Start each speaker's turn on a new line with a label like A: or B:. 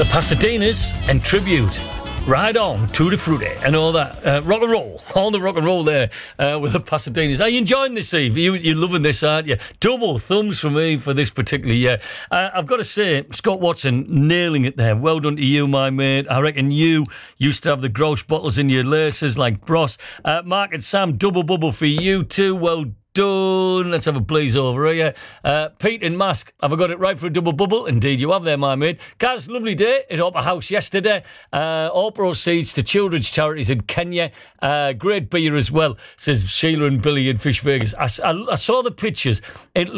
A: The Pasadenas and Tribute. Right on, Tutti Frutti and all that. Rock and roll. All the rock and roll there with the Pasadenas. Are you enjoying this, Eve? You're loving this, aren't you? Double thumbs for me for this particular year. I've got to say, Scott Watson, nailing it there. Well done to you, my mate. I reckon you used to have the gross bottles in your laces like Bros. Mark and Sam, double bubble for you too. Well done. Let's have a blaze over here. Pete and Mask, have I got it right for a double bubble? Indeed you have there, my mate. Kaz, lovely day at Opera House yesterday. All proceeds to children's charities in Kenya. Great beer as well, says Sheila and Billy in Fish Vegas. I saw the pictures. It